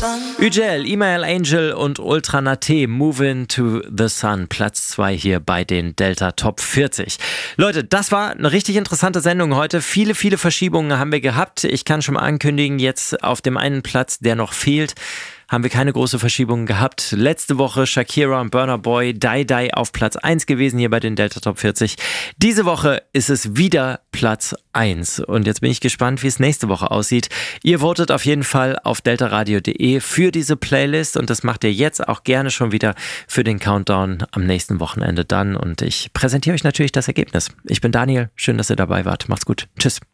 Üjel, Email Angel und Ultra Nate, Moving to the Sun, Platz 2 hier bei den Delta Top 40. Leute, das war eine richtig interessante Sendung heute. Viele Verschiebungen haben wir gehabt. Ich kann schon mal ankündigen, jetzt auf dem einen Platz, der noch fehlt, haben wir keine große Verschiebungen gehabt. Letzte Woche Shakira und Burna Boy, Die Die auf Platz 1 gewesen hier bei den Delta Top 40. Diese Woche ist es wieder Platz 1. Und jetzt bin ich gespannt, wie es nächste Woche aussieht. Ihr votet auf jeden Fall auf deltaradio.de für diese Playlist und das macht ihr jetzt auch gerne schon wieder für den Countdown am nächsten Wochenende dann. Und ich präsentiere euch natürlich das Ergebnis. Ich bin Daniel, schön, dass ihr dabei wart. Macht's gut. Tschüss.